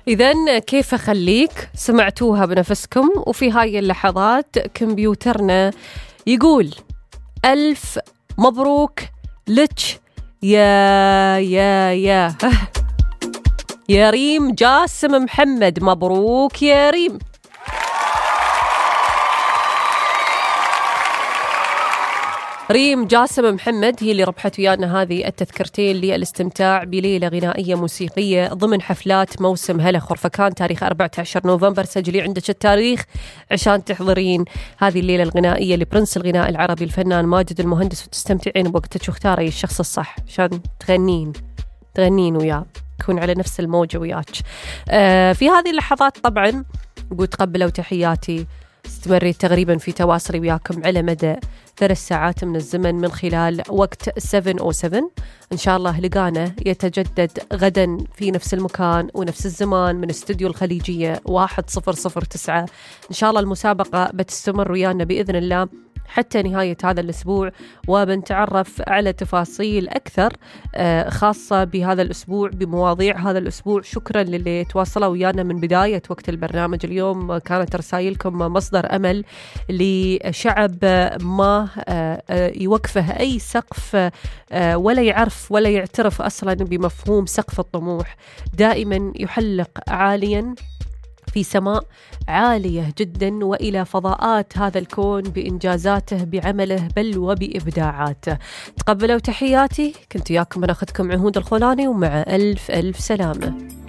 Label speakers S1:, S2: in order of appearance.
S1: إذن كيف أخليك سمعتوها بنفسكم، وفي هاي اللحظات كمبيوترنا يقول 1000 مبروك لك يا ريم جاسم محمد. مبروك يا ريم. ريم جاسم محمد هي اللي ربحت ويانا هذه التذكرتين للاستمتاع بليلة غنائية موسيقية ضمن حفلات موسم هلا خرفكان تاريخ 14 نوفمبر. سجلي عندك التاريخ عشان تحضرين هذه الليلة الغنائية لبرنس الغناء العربي الفنان ماجد المهندس، وتستمتعين بوقتك واختاري الشخص الصح عشان تغنين وياه، تكون على نفس الموجة وياك. في هذه اللحظات طبعا قلت تقبلوا تحياتي. استمريت تقريبا في تواصلي وياكم على مدى 3 ساعات من الزمن من خلال وقت 707. إن شاء الله لقانا يتجدد غدا في نفس المكان ونفس الزمان من استوديو الخليجية 1009. إن شاء الله المسابقة بتستمر ويانا بإذن الله حتى نهاية هذا الأسبوع، وبنتعرف على تفاصيل أكثر خاصة بهذا الأسبوع بمواضيع هذا الأسبوع. شكرا للي تواصلوا ويانا من بداية وقت البرنامج. اليوم كانت رسائلكم مصدر أمل لشعب ما يوقفه أي سقف ولا يعرف ولا يعترف أصلا بمفهوم سقف الطموح. دائما يحلق عاليا في سماء عالية جدا وإلى فضاءات هذا الكون بإنجازاته بعمله بل وبإبداعاته. تقبلوا تحياتي. كنت وياكم أنا أخذكم عهود الخولاني، ومع ألف سلامة.